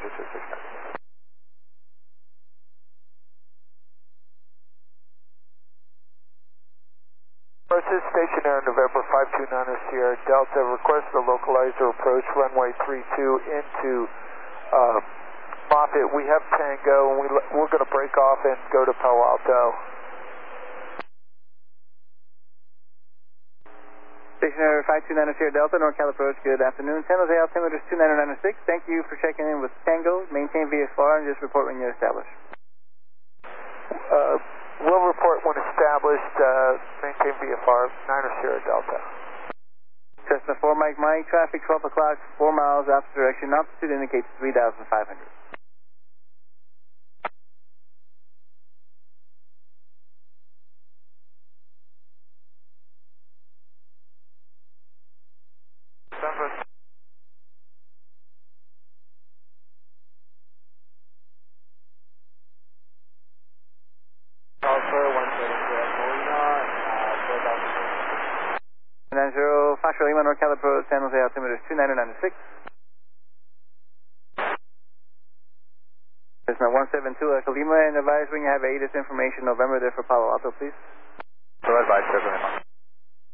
269. Versus Station Air November 529 Sierra Delta, request the localizer approach runway 32 into Moffett. We have Tango, and we're going to break off and go to Palo Alto. Station Air 529 Sierra Delta, NorCal approach, good afternoon. San Jose altimeter is 29906. Thank you for checking in with Tango. Maintain VFR and just report when you're established. We'll report when established. Maintain VFR, 9 Sierra Delta. Cessna 4 Mike Mike, traffic 12 o'clock, 4 miles opposite direction. Altitude indicates 3,500. Foxtrot Lima, NorCal approach, San Jose altimeter is 29906. Cessna 172 Echo Lima, and advise when you have ATIS information, November there for Palo Alto, please. So advise, Lima.